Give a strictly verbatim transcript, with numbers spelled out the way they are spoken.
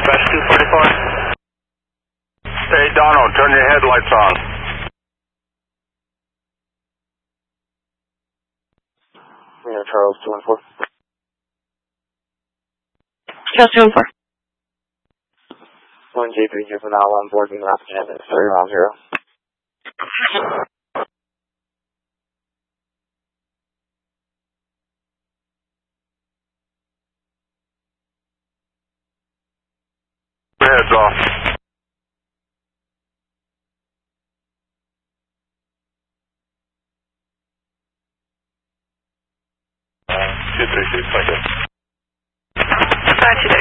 dispatch two forty-four. Hey, Dono, turn your headlights on. Yeah, Charles, two one four. Charles, two one four. one J three, you're now on board in last ten, it's three round zero. Heads off. two three six, thank you. Dispatch two